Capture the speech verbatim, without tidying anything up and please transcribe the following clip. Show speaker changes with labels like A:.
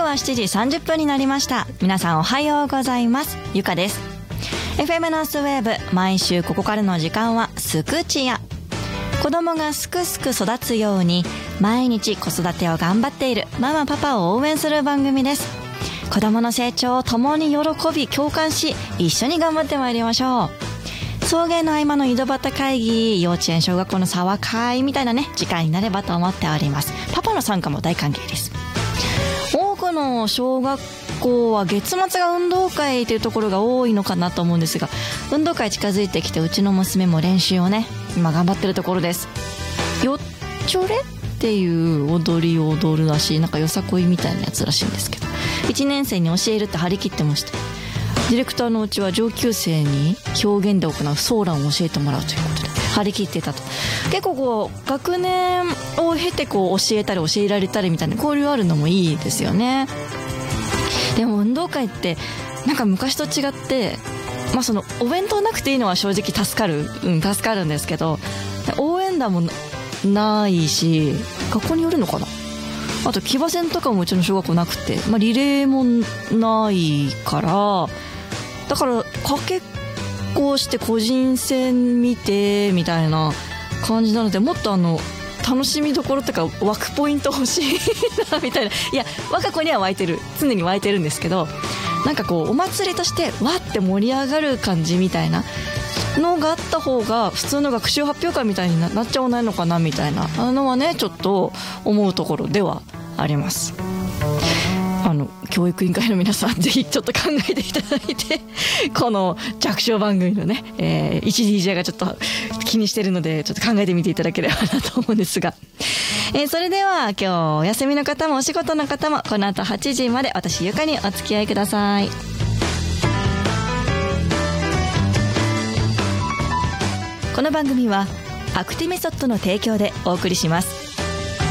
A: はしちじさんじゅっぷんになりました。皆さんおはようございます。ゆかです。 エフエム ノースウェーブ、毎週ここからの時間はすくちや。子供がすくすく育つように毎日子育てを頑張っているママパパを応援する番組です。子供の成長を共に喜び共感し、一緒に頑張ってまいりましょう。送迎の合間の井戸端会議、幼稚園小学校の沢会みたいなね時間になればと思っております。パパの参加も大歓迎です。多くの小学校は月末が運動会というところが多いのかなと思うんですが、運動会近づいてきて、うちの娘も練習をね今頑張ってるところです。よっちょれっていう踊りを踊るらしい、なんかよさこいみたいなやつらしいんですけど、いちねん生に教えるって張り切ってました。ディレクターのうちは上級生に表現で行うソーランを教えてもらうということで張り切ってたと。結構こう学年を経てこう教えたり教えられたりみたいな交流あるのもいいですよね。でも運動会ってなんか昔と違って、まあそのお弁当なくていいのは正直助かる、うん助かるんですけど、応援団もないし、学校によるのかな。あと騎馬戦とかもうちの小学校なくて、まあ、リレーもないから、だからかけっこして個人戦見てみたいな感じなので、もっとあの楽しみどころとか湧くポイント欲しいなみたいな。いや我が子には湧いてる、常に湧いてるんですけど、なんかこうお祭りとしてわって盛り上がる感じみたいなのがあった方が普通の学習発表会みたいになっちゃわないのかなみたいなのはねちょっと思うところではあります。あの教育委員会の皆さんぜひちょっと考えていただいてこの弱小番組のね、えー、一 ディージェー がちょっと気にしてるのでちょっと考えてみていただければなと思うんですが、えー、それでは今日お休みの方もお仕事の方もこの後はちじまで私ゆかにお付き合いください。この番組はアクティメソッドの提供でお送りします。